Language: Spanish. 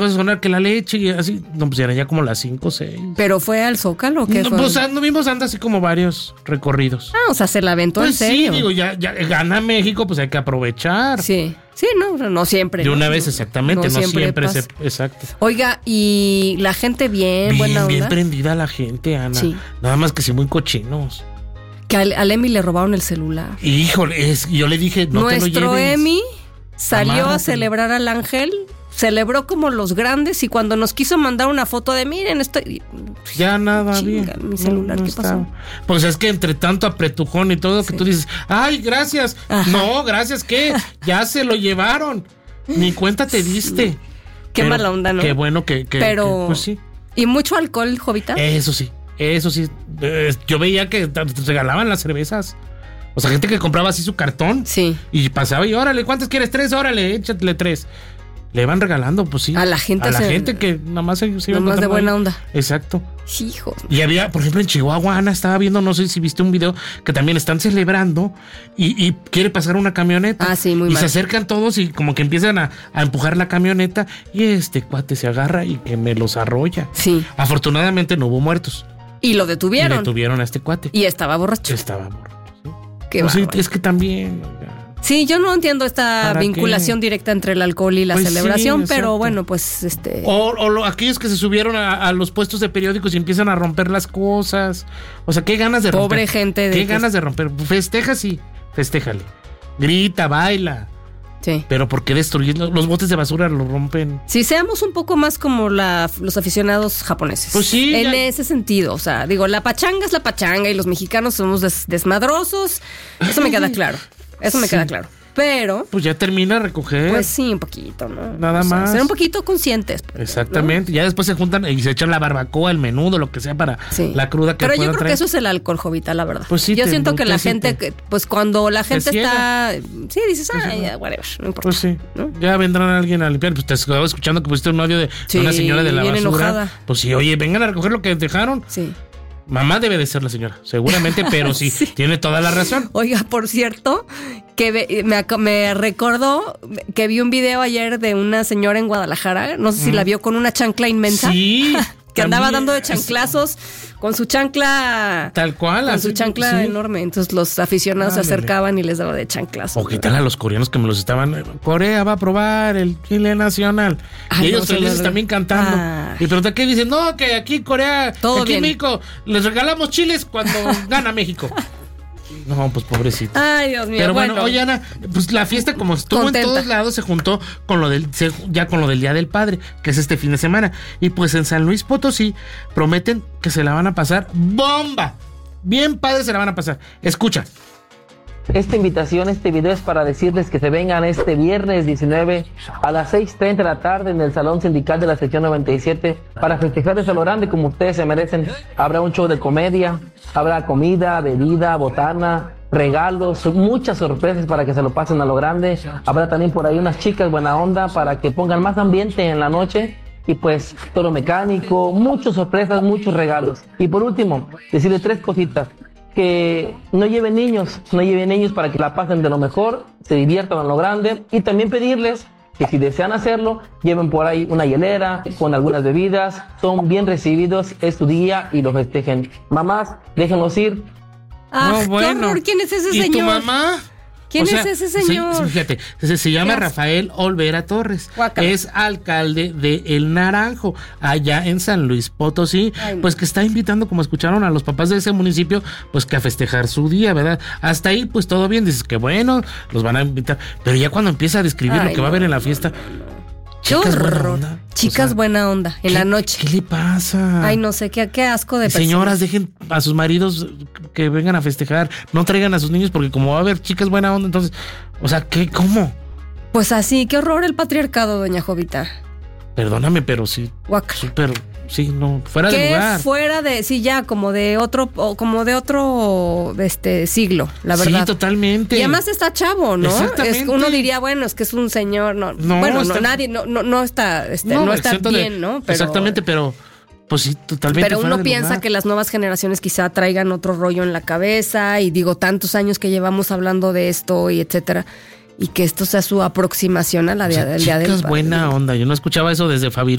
a sonar que la leche y así. No, pues eran ya como las 5 o 6. ¿Pero fue al Zócalo o qué fue? Pues anda así como varios recorridos. O sea, se la aventó pues en serio. Sí, digo, ya gana México, pues hay que aprovechar. Sí, no siempre. De una vez, exactamente, no siempre exacto. Oiga, y la gente buena onda. Bien prendida la gente, Ana. Sí. Nada más que sí muy cochinos. Que al Emi le robaron el celular. Híjole, yo le dije, no te lo lleves. Nuestro Emi salió a celebrar al ángel, celebró como los grandes y cuando nos quiso mandar una foto de miren, estoy... Ya nada bien. Mi celular, ¿qué pasó? Pues es que entre tanto apretujón y todo que tú dices, ay, gracias. Ajá. No, gracias, ¿qué? Ya se lo llevaron. Ni cuenta te diste. Qué mala onda, ¿no? Qué bueno Pero, pues sí. ¿Y mucho alcohol, Jovita? Eso sí. Yo veía que te regalaban las cervezas. O sea, gente que compraba así su cartón. Sí. Y pasaba y órale, ¿cuántas quieres? 3, órale, échatele 3. Le van regalando, pues sí. A la gente que nada más se iba más de buena onda. Exacto. Hijo. Y había, por ejemplo, en Chihuahua, Ana estaba viendo, no sé si viste un video, que también están celebrando y quiere pasar una camioneta. Sí, muy mal. Y se acercan todos y como que empiezan a empujar la camioneta y este cuate se agarra y que me los arrolla. Sí. Afortunadamente no hubo muertos. Y lo detuvieron. Y detuvieron a este cuate. Y estaba borracho. ¿Sí? Qué pues sí, es que también... Sí, yo no entiendo esta vinculación directa entre el alcohol y la celebración, sí, pero bueno, pues O aquellos que se subieron a los puestos de periódicos y empiezan a romper las cosas. O sea, qué ganas de romper. Pobre gente. Qué ganas de romper. Festeja, sí, festéjale. Grita, baila. Sí. Pero ¿por qué destruir los botes de basura? Los rompen. Sí, seamos un poco más como los aficionados japoneses. Pues sí. En ese sentido, o sea, digo, la pachanga es la pachanga y los mexicanos somos desmadrosos. Eso me queda claro. Queda claro. Pero... Pues ya termina de recoger. Pues sí, un poquito, ¿no? Nada más. Ser un poquito conscientes. Pues, exactamente. ¿No? Ya después se juntan y se echan la barbacoa, el menudo, lo que sea para la cruda que pero puedan yo creo traer. que eso es el alcohol, Jovita, la verdad. Pues sí. Yo siento que la gente, pues cuando la gente está... Sí, dices, ya, whatever, no importa. Pues sí. ¿No? Ya vendrán alguien a limpiar. Pues te estaba escuchando que pusiste un audio de una señora de la basura. Enojada. Pues sí, oye, vengan a recoger lo que dejaron. Sí. Mamá debe de ser la señora, seguramente, pero sí, tiene toda la razón. Oiga, por cierto, que me recordó que vi un video ayer de una señora en Guadalajara, no sé si la vio con una chancla inmensa. Sí. Que andaba dando de chanclazos con su chancla. Tal cual. Con su chancla enorme. Entonces los aficionados se acercaban y les daba de chanclazos. O qué tal a los coreanos que me los estaban... Corea va a probar el chile nacional. Y ellos felices también cantando. Y preguntan, ¿qué dicen? No, que aquí Corea, todo aquí bien. en México, les regalamos chiles cuando gana México. No, pues pobrecito. Ay, Dios mío. Pero bueno, oye, Ana, pues la fiesta como estuvo contenta en todos lados se juntó con lo del Día del Padre, que es este fin de semana. Y pues en San Luis Potosí prometen que se la van a pasar bomba. Bien padre se la van a pasar. Escucha. Esta invitación, este video es para decirles que se vengan este viernes 19 a las 6:30 de la tarde en el Salón Sindical de la Sección 97 para festejarles a lo grande como ustedes se merecen. Habrá un show de comedia, habrá comida, bebida, botana, regalos, muchas sorpresas para que se lo pasen a lo grande. Habrá también por ahí unas chicas buena onda para que pongan más ambiente en la noche. Y pues toro mecánico, muchas sorpresas, muchos regalos. Y por último, decirles 3 cositas. Que no lleven niños para que la pasen de lo mejor, se diviertan a lo grande y también pedirles que si desean hacerlo, lleven por ahí una hielera con algunas bebidas, son bien recibidos, es su día y lo festejen. Mamás, déjenlos ir. No, bueno. Qué horror. ¿Quién es ese señor? ¿Y tu mamá? ¿Quién es ese señor? Fíjate, se llama Rafael Olvera Torres. Guácala. Es alcalde de El Naranjo, allá en San Luis Potosí. Pues que está invitando, como escucharon, a los papás de ese municipio, pues que a festejar su día, ¿verdad? Hasta ahí, pues todo bien. Dices que bueno, los van a invitar. Pero ya cuando empieza a describir lo que va a haber en la fiesta... Chicas buena onda. Chicas buena onda, en la noche. ¿Qué le pasa? Ay, no sé, qué asco de Señoras, dejen a sus maridos que vengan a festejar. No traigan a sus niños porque como va a haber chicas buena onda, entonces... O sea, ¿cómo? Pues así, qué horror el patriarcado, doña Jovita. Perdóname, pero sí. Guácala. Súper... Sí, no, fuera de lugar. Fuera de, sí, ya, como de otro siglo, la verdad. Sí, totalmente. Y además está chavo, ¿no? Exactamente. Uno diría, bueno, es que es un señor, no bueno, está, nadie, no está bien, ¿no? Pero, exactamente, pero pues sí, totalmente. Pero uno piensa que las nuevas generaciones quizá traigan otro rollo en la cabeza, y digo, tantos años que llevamos hablando de esto y etcétera. Y que esto sea su aproximación a la del Día del Padre. Buena onda. Yo no escuchaba eso desde Fabi